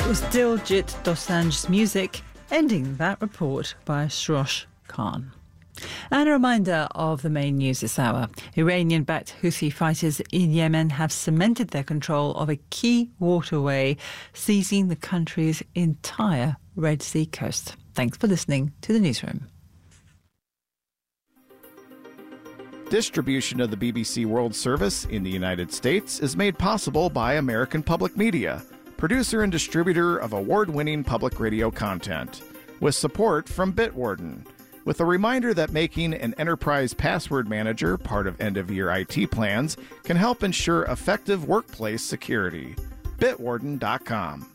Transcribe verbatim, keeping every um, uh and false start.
That was Diljit Dosanjh's music, ending that report by Shrosh Khan. And a reminder of the main news this hour. Iranian-backed Houthi fighters in Yemen have cemented their control of a key waterway, seizing the country's entire Red Sea coast. Thanks for listening to the Newsroom. Distribution of the B B C World Service in the United States is made possible by American Public Media, producer and distributor of award-winning public radio content, with support from Bitwarden, with a reminder that making an enterprise password manager part of end-of-year I T plans can help ensure effective workplace security. Bitwarden dot com.